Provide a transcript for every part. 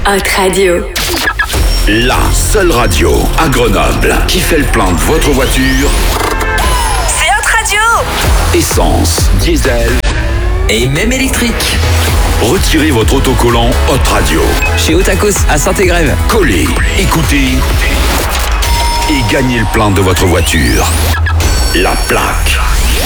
Hot Radio. La seule radio à Grenoble qui fait le plein de votre voiture. C'est Hot Radio. Essence, diesel et même électrique. Retirez votre autocollant Hot Radio. Chez Otakos à Saint-Égrève. Collez, écoutez et gagnez le plein de votre voiture. La plaque.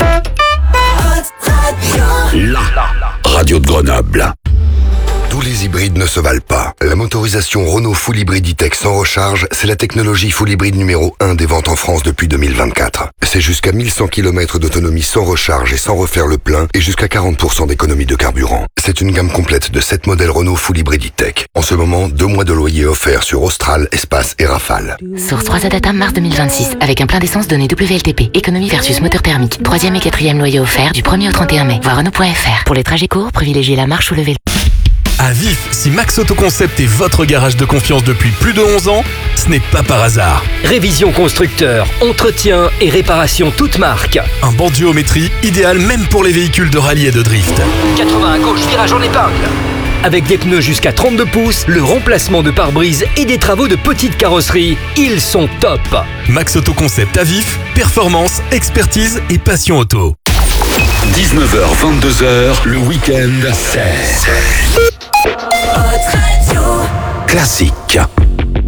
La radio de Grenoble. Tous les hybrides ne se valent pas. La motorisation Renault Full Hybrid E-Tech sans recharge, c'est la technologie Full Hybrid numéro 1 des ventes en France depuis 2024. C'est jusqu'à 1100 km d'autonomie sans recharge et sans refaire le plein et jusqu'à 40% d'économie de carburant. C'est une gamme complète de 7 modèles Renault Full Hybrid E-Tech. En ce moment, 2 mois de loyer offerts sur Austral, Espace et Rafale. Source 3 Adata mars 2026 avec un plein d'essence donné WLTP. Économie versus moteur thermique. 3e et 4e loyer offert du 1er au 31 mai. Voir Renault.fr. Pour les trajets courts, privilégiez la marche ou le vélo. À Vif, si Max Autoconcept est votre garage de confiance depuis plus de 11 ans, ce n'est pas par hasard. Révision constructeur, entretien et réparation toute marque. Un banc duométrie, idéal même pour les véhicules de rallye et de drift. 80 à gauche, virage en épingle. Avec des pneus jusqu'à 32 pouces, le remplacement de pare-brise et des travaux de petite carrosserie, ils sont top. Max Autoconcept à Vif, performance, expertise et passion auto. 19h, 22h, le week-end, c'est Hot Radio. Classique.